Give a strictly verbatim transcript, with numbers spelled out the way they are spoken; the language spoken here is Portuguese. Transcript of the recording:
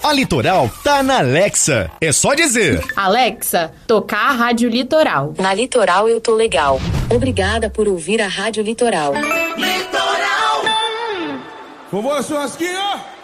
A Litoral tá na Alexa. É só dizer: Alexa, tocar a Rádio Litoral. Na Litoral eu tô legal. Obrigada por ouvir a Rádio Litoral. Litoral! Vovô Churrasquinho!